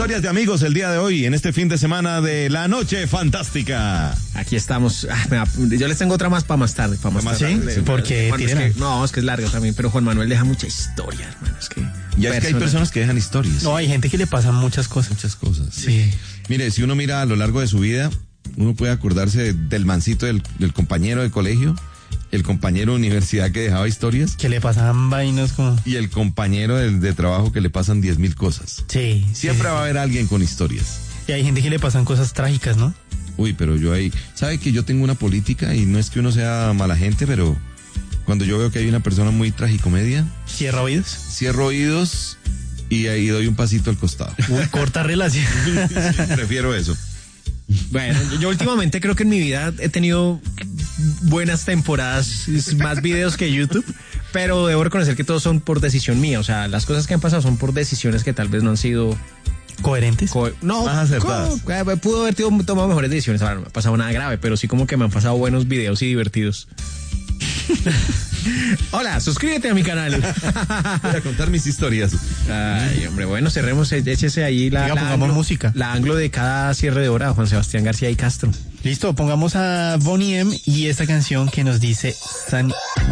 historias de amigos el día de hoy, en este fin de semana de La Noche Fantástica. Aquí estamos. Yo les tengo otra más para más tarde. ¿Sí? Porque es que es larga también, pero Juan Manuel deja mucha historia, hermano. Es que hay personas que dejan historias. No, hay gente que le pasan muchas cosas. Muchas cosas. Sí. Mire, si uno mira a lo largo de su vida, uno puede acordarse del mancito del compañero de colegio, el compañero de universidad que dejaba historias. Que le pasaban vainas como... Y el compañero de trabajo que le pasan 10,000 cosas. Sí. Siempre va a haber alguien con historias. Y hay gente que le pasan cosas trágicas, ¿no? Uy, pero yo ahí... ¿Sabe que yo tengo una política? Y no es que uno sea mala gente, pero cuando yo veo que hay una persona muy tragicomedia... ¿Cierra oídos? Cierro oídos y ahí doy un pasito al costado. Uy, corta relación. Sí, prefiero eso. Bueno, yo últimamente creo que en mi vida he tenido buenas temporadas, más videos que YouTube, pero debo reconocer que todos son por decisión mía. O sea, las cosas que han pasado son por decisiones que tal vez no han sido ¿coherentes? No, más acertadas. Pudo haber tomado mejores decisiones. Ahora no me ha pasado nada grave, pero sí como que me han pasado buenos videos y divertidos. Hola, suscríbete a mi canal. Voy a contar mis historias. Ay, hombre, bueno, cerremos, échese ahí pongamos música. La anglo de cada cierre de hora, Juan Sebastián García y Castro. Listo, pongamos a Bonnie M y esta canción que nos dice